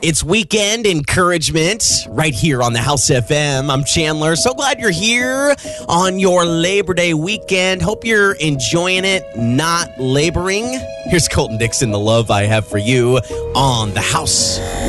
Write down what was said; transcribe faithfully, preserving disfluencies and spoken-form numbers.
It's weekend encouragement right here on the House F M. I'm Chandler. So glad you're here on your Labor Day weekend. Hope you're enjoying it, not laboring. Here's Colton Dixon, the love I have for you on the House.